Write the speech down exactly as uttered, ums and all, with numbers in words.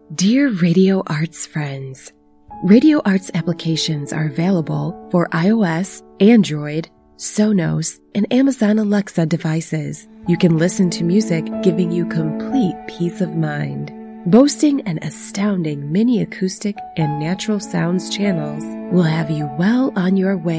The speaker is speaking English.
Dear Radio Arts friends, Radio Arts applications are available for iOS, Android, Sonos, and Amazon Alexa devices. You can listen to music, giving you complete peace of mind. Boasting an astounding mini acoustic and natural sounds channels will have you well on your way